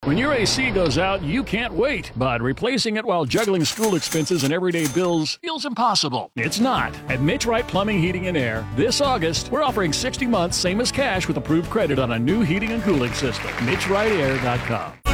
When your AC goes out, you can't wait, but replacing it while juggling school expenses and everyday bills feels impossible. It's not. At Mitch Wright Plumbing, Heating, and Air, this August, we're offering 60 months, same as cash, with approved credit on a new heating and cooling system. MitchWrightAir.com.